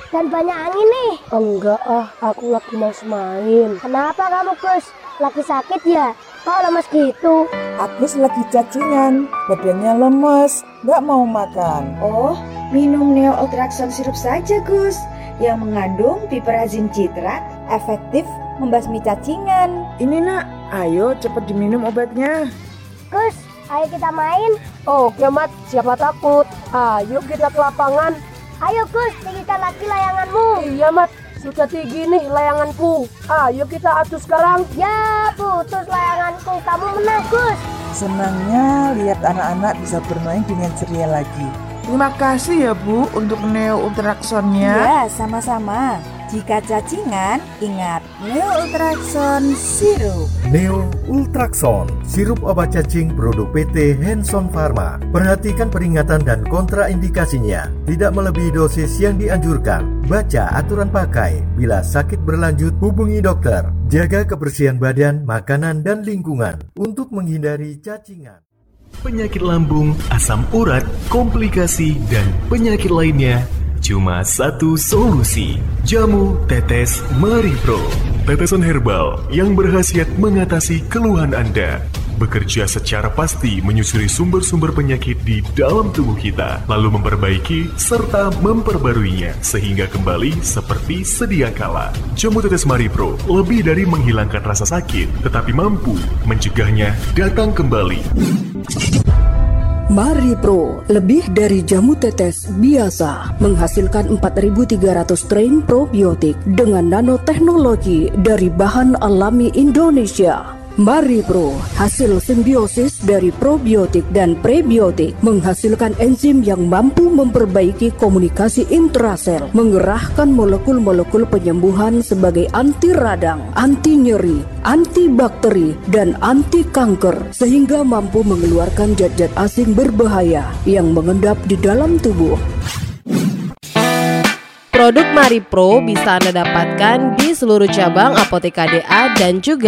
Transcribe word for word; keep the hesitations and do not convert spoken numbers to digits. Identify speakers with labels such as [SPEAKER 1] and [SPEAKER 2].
[SPEAKER 1] dan banyak angin nih.
[SPEAKER 2] Enggak ah, aku lagi mau main.
[SPEAKER 1] Kenapa kamu Gus? Lagi sakit ya? Kok lemes gitu?
[SPEAKER 3] Agus lagi cacingan, badannya lemes, nggak mau makan.
[SPEAKER 4] Oh, minum Neo Ultraxon sirup saja Gus, yang mengandung piperazine citrat, efektif membasmi cacingan.
[SPEAKER 3] Ini nak, ayo cepat diminum obatnya.
[SPEAKER 1] Gus, ayo kita main.
[SPEAKER 2] Oke Mat, siapa takut? Ayo kita ke lapangan.
[SPEAKER 1] Ayo Gus, tinggikan lagi layanganmu.
[SPEAKER 2] Iya Mat, sudah tinggi nih layanganku. Ayo kita adu sekarang.
[SPEAKER 1] Ya, putus layanganku. Kamu menang Gus.
[SPEAKER 3] Senangnya lihat anak-anak bisa bermain dengan ceria lagi. Terima kasih ya Bu untuk Neo Ultraxonnya.
[SPEAKER 4] Ya, sama-sama. Jika cacingan, ingat Neo Ultraxon sirup.
[SPEAKER 5] Neo Ultraxon, sirup obat cacing produk P T Hanson Pharma. Perhatikan peringatan dan kontraindikasinya. Tidak melebihi dosis yang dianjurkan. Baca aturan pakai. Bila sakit berlanjut, hubungi dokter. Jaga kebersihan badan, makanan, dan lingkungan untuk menghindari cacingan.
[SPEAKER 6] Penyakit lambung, asam urat, komplikasi, dan penyakit lainnya. Cuma satu solusi, jamu tetes Maripro. Tetesan herbal yang berkhasiat mengatasi keluhan Anda. Bekerja secara pasti menyusuri sumber-sumber penyakit di dalam tubuh kita, lalu memperbaiki serta memperbaruinya sehingga kembali seperti sedia kala. Jamu tetes Maripro lebih dari menghilangkan rasa sakit, tetapi mampu mencegahnya datang kembali.
[SPEAKER 7] Maripro, lebih dari jamu tetes biasa, menghasilkan empat ribu tiga ratus strain probiotik dengan nanoteknologi dari bahan alami Indonesia. Maripro, hasil simbiosis dari probiotik dan prebiotik, menghasilkan enzim yang mampu memperbaiki komunikasi intrasel, mengerahkan molekul-molekul penyembuhan sebagai anti radang, anti nyeri, antibakteri, dan anti kanker, sehingga mampu mengeluarkan zat-zat asing berbahaya yang mengendap di dalam tubuh.
[SPEAKER 8] Produk Maripro bisa Anda dapatkan di seluruh cabang Apotek K D A dan juga